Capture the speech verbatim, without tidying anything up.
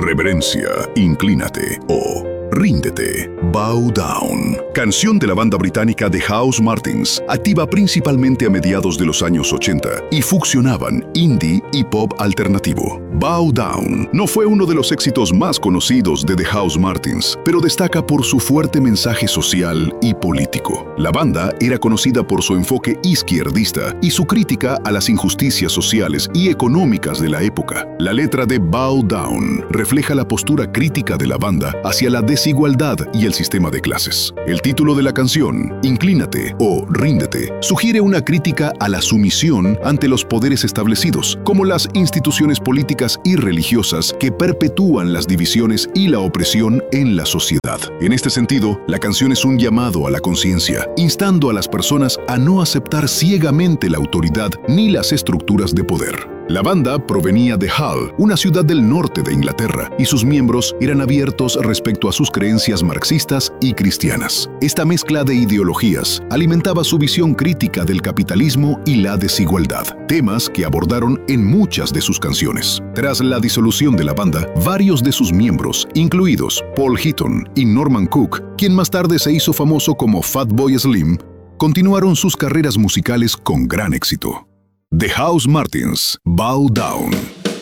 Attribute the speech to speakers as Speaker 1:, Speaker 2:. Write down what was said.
Speaker 1: reverencia, inclínate o ríndete, bow down. Canción de la banda británica The House Martins, activa principalmente a mediados de los años ochenta y fusionaban indie y pop alternativo. Bow Down no fue uno de los éxitos más conocidos de The House Martins, pero destaca por su fuerte mensaje social y político. La banda era conocida por su enfoque izquierdista y su crítica a las injusticias sociales y económicas de la época. La letra de Bow Down refleja la postura crítica de la banda hacia la desigualdad y el sistema de clases. El título de la canción, Inclínate o Ríndete, sugiere una crítica a la sumisión ante los poderes establecidos, como las instituciones políticas y religiosas que perpetúan las divisiones y la opresión en la sociedad. En este sentido, la canción es un llamado a la conciencia, instando a las personas a no aceptar ciegamente la autoridad ni las estructuras de poder. La banda provenía de Hull, una ciudad del norte de Inglaterra, y sus miembros eran abiertos respecto a sus creencias marxistas y cristianas. Esta mezcla de ideologías alimentaba su visión crítica del capitalismo y la desigualdad, temas que abordaron en muchas de sus canciones. Tras la disolución de la banda, varios de sus miembros, incluidos Paul Heaton y Norman Cook, quien más tarde se hizo famoso como Fatboy Slim, continuaron sus carreras musicales con gran éxito. The House Martins, Bow Down.